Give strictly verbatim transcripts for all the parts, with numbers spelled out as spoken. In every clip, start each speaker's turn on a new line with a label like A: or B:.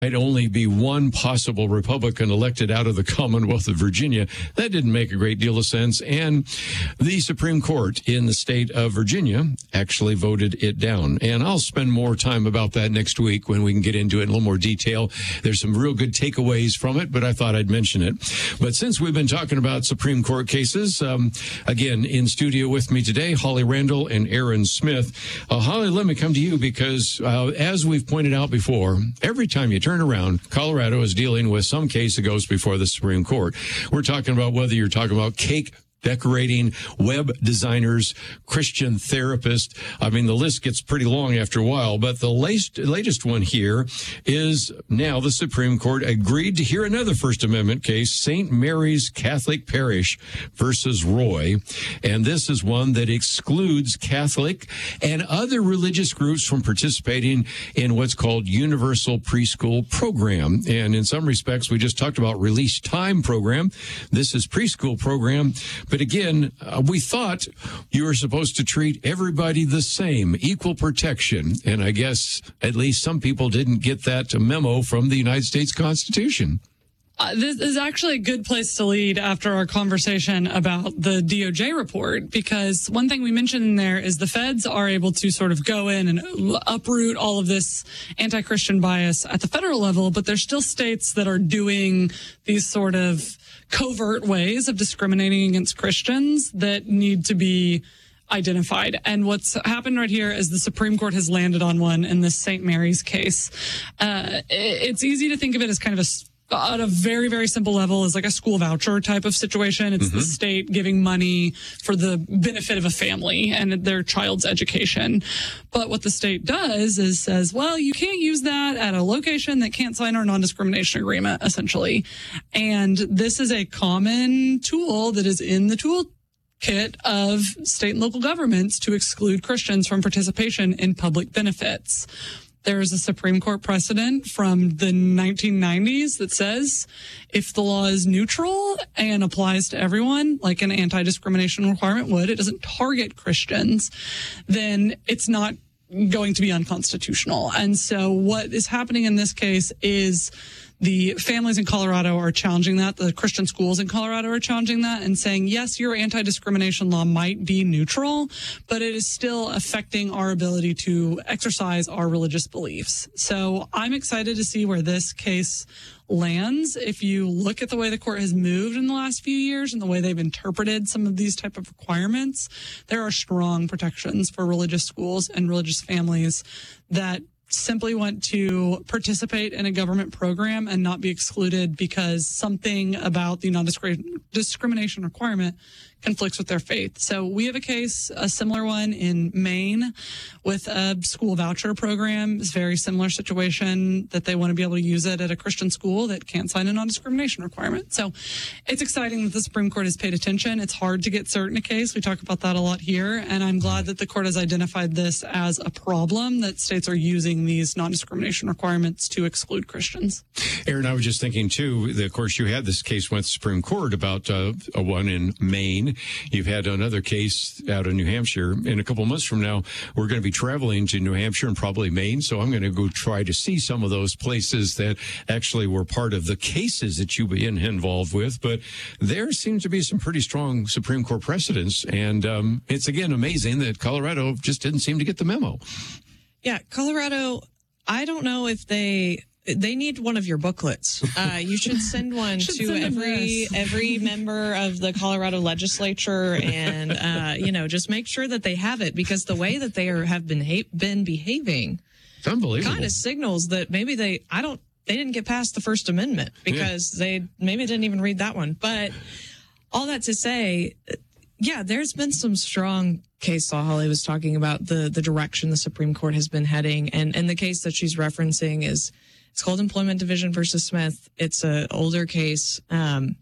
A: might only be one possible Republican elected out of the Commonwealth of Virginia. That didn't make a great deal of sense. And the Supreme Court in the state of Virginia actually voted it down. And I'll spend more time about that next week when we can get into it in a little more detail. There's some real good takeaways from it, but I thought I'd mention it. But since we've been talking about Supreme Court cases, um, again, in studio with me today, Holly Randall and Aaron Smith. Uh, Holly, let me come to you because uh, as we've pointed out before, every time you turn around, Colorado is dealing with some case that goes before the Supreme Court. We're talking about whether you're talking about cake decorating, web designers, Christian therapists. I mean, the list gets pretty long after a while, but the latest, latest one here is now the Supreme Court agreed to hear another First Amendment case, Saint Mary's Catholic Parish versus Roy. And this is one that excludes Catholic and other religious groups from participating in what's called Universal Preschool Program. And in some respects, we just talked about Release Time Program. This is preschool program. But again, uh, we thought you were supposed to treat everybody the same, equal protection. And I guess at least some people didn't get that memo from the United States Constitution.
B: Uh, this is actually a good place to lead after our conversation about the D O J report, because one thing we mentioned in there is the feds are able to sort of go in and uproot all of this anti-Christian bias at the federal level, but there's still states that are doing these sort of covert ways of discriminating against Christians that need to be identified. And what's happened right here is the Supreme Court has landed on one in this Saint Mary's case. Uh, it's easy to think of it as kind of a at a very, very simple level is like a school voucher type of situation. It's mm-hmm. the state giving money for the benefit of a family and their child's education. But what the state does is says, well, you can't use that at a location that can't sign our non-discrimination agreement, essentially. And this is a common tool that is in the tool kit of state and local governments to exclude Christians from participation in public benefits. There is a Supreme Court precedent from the nineteen nineties that says if the law is neutral and applies to everyone, like an anti-discrimination requirement would, it doesn't target Christians, then it's not going to be unconstitutional. And so what is happening in this case is the families in Colorado are challenging that. The Christian schools in Colorado are challenging that and saying, yes, your anti-discrimination law might be neutral, but it is still affecting our ability to exercise our religious beliefs. So I'm excited to see where this case lands. If you look at the way the court has moved in the last few years and the way they've interpreted some of these type of requirements, there are strong protections for religious schools and religious families that simply want to participate in a government program and not be excluded because something about the non-discrimination requirement conflicts with their faith. So we have a case, a similar one in Maine with a school voucher program. It's a very similar situation that they want to be able to use it at a Christian school that can't sign a non-discrimination requirement. So it's exciting that the Supreme Court has paid attention. It's hard to get cert in a case. We talk about that a lot here. And I'm glad that the court has identified this as a problem, that states are using these non-discrimination requirements to exclude Christians.
A: Aaron, I was just thinking, too, that, of course, you had this case with the Supreme Court about uh, a one in Maine. You've had another case out of New Hampshire. In a couple of months from now, we're going to be traveling to New Hampshire and probably Maine. So I'm going to go try to see some of those places that actually were part of the cases that you've been involved with. But there seems to be some pretty strong Supreme Court precedents. And um, it's, again, amazing that Colorado just didn't seem to get the memo.
C: Yeah, Colorado, I don't know if they... They need one of your booklets. Uh, you should send one
B: should
C: to
B: send
C: every every member of the Colorado legislature, and uh, you know, just make sure that they have it, because the way that they are have been ha- been behaving,
A: it's unbelievable.
C: Kind of signals that maybe they I don't they didn't get past the First Amendment because yeah. they maybe didn't even read that one. But all that to say, yeah, there's been some strong case law. Holly was talking about the the direction the Supreme Court has been heading, and and the case that she's referencing is. It's called Employment Division versus Smith. It's an older case, um,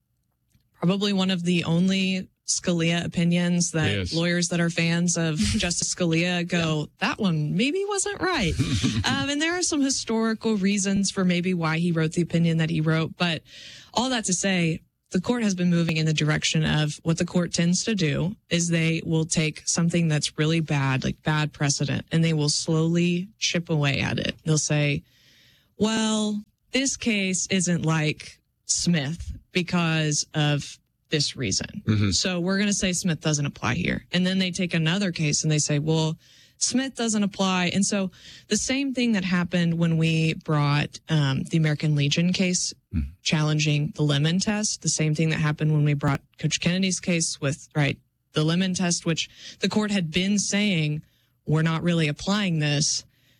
C: probably one of the only Scalia opinions that yes. lawyers that are fans of Justice Scalia go, that one maybe wasn't right. um, and there are some historical reasons for maybe why he wrote the opinion that he wrote. But all that to say, the court has been moving in the direction of what the court tends to do is they will take something that's really bad, like bad precedent, and they will slowly chip away at it. They'll say, well, this case isn't like Smith because of this reason.
A: Mm-hmm.
C: So we're going to say Smith doesn't apply here. And then they take another case and they say, well, Smith doesn't apply. And so the same thing that happened when we brought um, the American Legion case mm-hmm. challenging the Lemon test, the same thing that happened when we brought Coach Kennedy's case with, right, the Lemon test, which the court had been saying, we're not really applying this.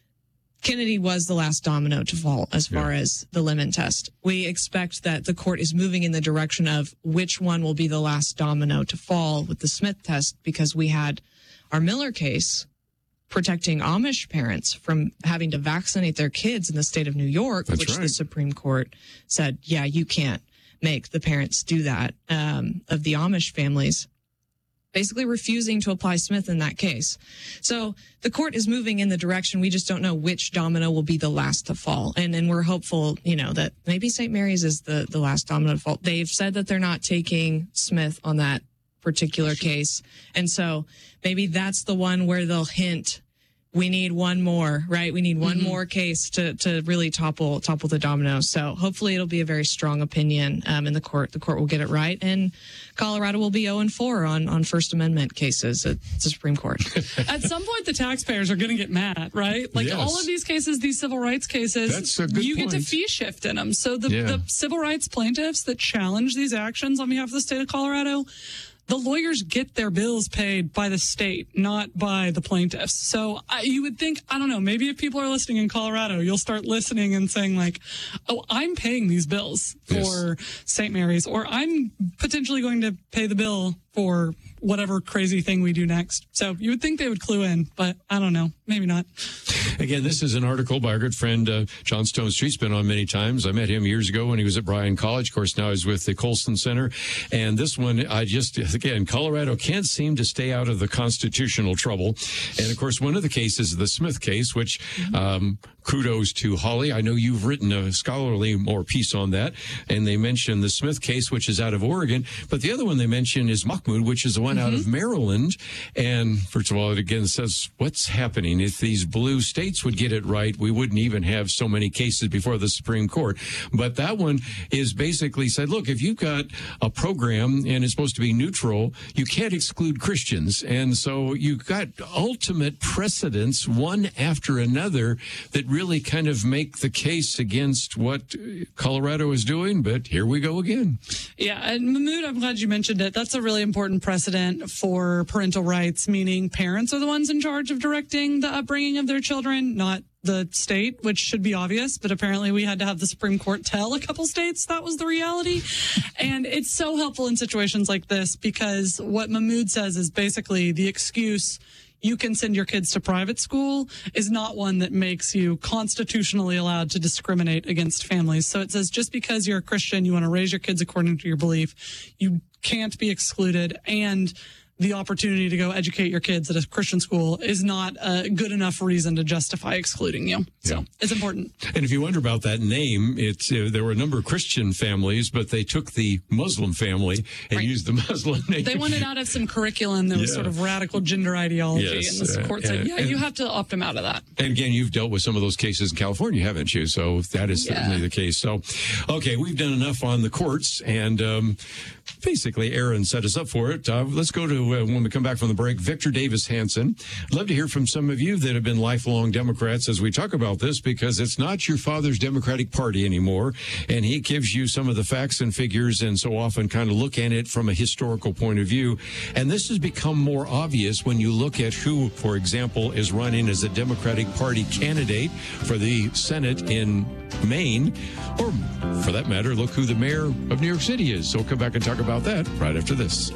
C: Kennedy was the last domino to fall as far yeah. as the Lemon test. We expect that the court is moving in the direction of which one will be the last domino to fall with the Smith test, because we had our Miller case protecting Amish parents from having to vaccinate their kids in the state of New York,
A: That's
C: which
A: right.
C: the Supreme Court said, yeah, you can't make the parents do that, um, of the Amish families, basically refusing to apply Smith in that case. So the court is moving in the direction. We just don't know which domino will be the last to fall. And and we're hopeful, you know, that maybe Saint Mary's is the, the last domino to fall. They've said that they're not taking Smith on that particular case. And so maybe that's the one where they'll hint, we need one more, right? We need one mm-hmm. more case to, to really topple topple the domino. So hopefully it'll be a very strong opinion um, in the court. The court will get it right, and Colorado will be oh and four on, on First Amendment cases at the Supreme Court.
B: At some point, the taxpayers are going to get mad, right? Like
A: yes.
B: all of these cases, these civil rights cases,
A: That's a good
B: you
A: point.
B: get to fee shift in them. So the,
A: Yeah.
B: the civil rights plaintiffs that challenge these actions on behalf of the state of Colorado, the lawyers get their bills paid by the state, not by the plaintiffs. So I, you would think, I don't know, maybe if people are listening in Colorado, you'll start listening and saying like, oh, I'm paying these bills for yes. Saint Mary's, or I'm potentially going to pay the bill for whatever crazy thing we do next. So you would think they would clue in, but I don't know, maybe not.
A: Again, this is an article by our good friend uh, John Stone Street's been on many times. I met him years ago when he was at Bryan College. Of course, now he's with the Colson Center. And this one, I just, again, Colorado can't seem to stay out of the constitutional trouble. And, of course, one of the cases is the Smith case, which um, kudos to Holly. I know you've written a scholarly more piece on that. And they mention the Smith case, which is out of Oregon. But the other one they mention is Mahmoud, which is the one mm-hmm. out of Maryland. And, first of all, it again says, what's happening? If these blue states would get it right, we wouldn't even have so many cases before the Supreme Court. But that one is basically said, look, if you've got a program and it's supposed to be neutral, you can't exclude Christians. And so you've got ultimate precedents, one after another, that really kind of make the case against what Colorado is doing. But here we go again.
B: Yeah, and Mahmoud, I'm glad you mentioned it. That's a really important precedent for parental rights, meaning parents are the ones in charge of directing the upbringing of their children, not the state, which should be obvious, but apparently we had to have the Supreme Court tell a couple states that was the reality. And it's so helpful in situations like this, because what Mahmoud says is basically the excuse you can send your kids to private school is not one that makes you constitutionally allowed to discriminate against families. So it says just because you're a Christian, you want to raise your kids according to your belief, you can't be excluded. And the opportunity to go educate your kids at a Christian school is not a good enough reason to justify excluding you. So yeah. It's important.
A: And if you wonder about that name, it's uh, there were a number of Christian families, but they took the Muslim family and right. used the Muslim name.
B: They wanted out of some curriculum that was yeah. sort of radical gender ideology.
A: Yes.
B: And the court
A: uh,
B: said,
A: and,
B: yeah,
A: and,
B: you have to opt them out of that.
A: And again, you've dealt with some of those cases in California, haven't you? So that is
B: yeah.
A: certainly the case. So, okay, we've done enough on the courts, and um, basically Aaron set us up for it. Uh, let's go to, uh, when we come back from the break, Victor Davis Hanson. I'd love to hear from some of you that have been lifelong Democrats as we talk about this, because it's not your father's Democratic Party anymore. And he gives you some of the facts and figures, and so often kind of look at it from a historical point of view. And this has become more obvious when you look at who, for example, is running as a Democratic Party candidate for the Senate in Maine, or for that matter, look who the mayor of New York City is. So we'll come back and talk about that right after this.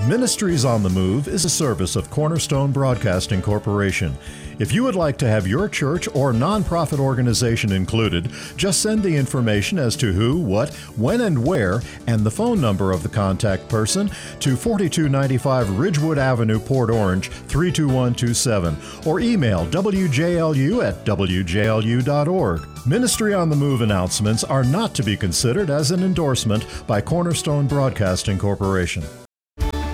D: Ministries on the Move is a service of Cornerstone Broadcasting Corporation. If you would like to have your church or nonprofit organization included, just send the information as to who, what, when, and where, and the phone number of the contact person to forty-two ninety-five Ridgewood Avenue, Port Orange, three two one two seven, or email w j l u at w j l u dot org. Ministry on the Move announcements are not to be considered as an endorsement by Cornerstone Broadcasting Corporation.